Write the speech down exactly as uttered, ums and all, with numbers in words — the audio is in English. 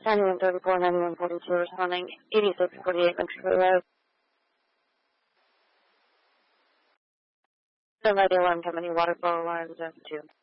ninety-one thirty-four, ninety-one forty-two, responding eighty-six forty-eight Ventura Road. Sunlight Alarm Company, water flow alarms, F two.